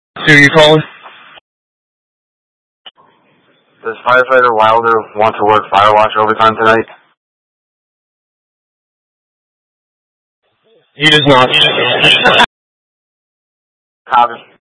Who are you calling? Does firefighter Wilder want to work Firewatch overtime tonight? He does not. Copy.